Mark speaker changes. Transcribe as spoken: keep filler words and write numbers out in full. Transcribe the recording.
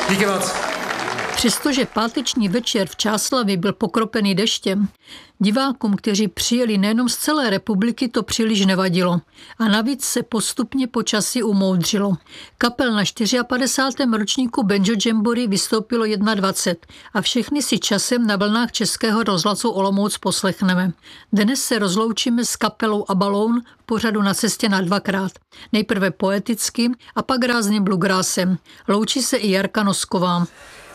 Speaker 1: Díky moc.
Speaker 2: Přestože páteční večer v Čáslavi byl pokropený deštěm, divákům, kteří přijeli nejenom z celé republiky, to příliš nevadilo. A navíc se postupně počasí umoudřilo. Kapel na padesátém čtvrtém ročníku Banjo Jamboree vystoupilo dvacet jedna a všechny si časem na vlnách Českého rozhlasu Olomouc poslechneme. Dnes se rozloučíme s kapelou Abaloun v pořadu Na cestě na dvakrát. Nejprve poeticky a pak rázným bluegrassem. Loučí se i Jarka Nosková.